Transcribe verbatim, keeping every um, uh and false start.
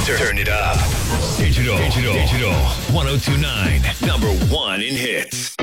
Turn it up. Digital. Digital. Digital. ten twenty-nine. Number one in hits.